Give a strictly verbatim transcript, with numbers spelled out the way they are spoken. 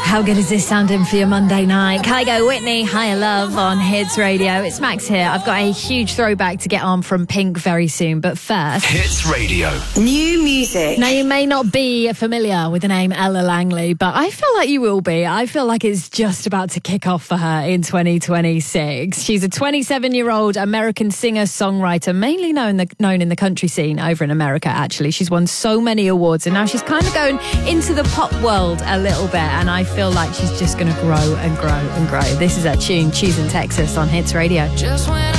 How good is this sounding for your Monday night? Kygo Whitney, Higher Love on Hits Radio. It's Max here. I've got a huge throwback to get on from Pink very soon, but first... Hits Radio. New music. Now, you may not be familiar with the name Ella Langley, but I feel like you will be. I feel like it's just about to kick off for her in twenty twenty-six. She's a twenty-seven-year-old American singer-songwriter, mainly known, the, known in the country scene over in America, actually. She's won so many awards, and now she's kind of going into the pop world a little bit, and I feel like she's just going to grow and grow and grow. This is her tune, Choosing Texas on Hits Radio. Just when